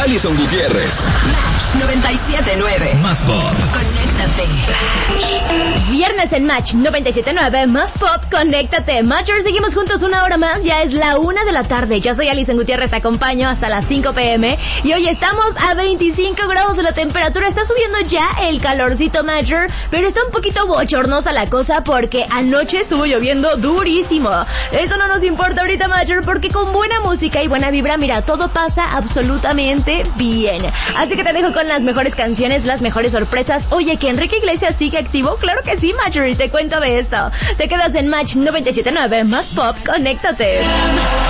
Alison Gutiérrez. Match 97.9. Más pop. Conéctate. Viernes en Match 97.9, más pop, conéctate. Matchers, seguimos juntos una hora más, ya es la 1 de la tarde. Yo soy Alison Gutiérrez, te acompaño hasta las 5 p.m. Y hoy estamos a 25 grados de la temperatura, está subiendo ya el calorcito, Matcher, pero está un poquito bochornosa la cosa porque anoche estuvo lloviendo durísimo. Eso no nos importa ahorita, Matcher, porque con buena música y buena vibra, mira, todo pasa absolutamente bien. Así que te dejo con las mejores canciones, las mejores sorpresas. Oye, ¿que Enrique Iglesias sigue activo? Claro que sí, Matcher, y te cuento de esto. Te quedas en Match 97.9, más pop, conéctate.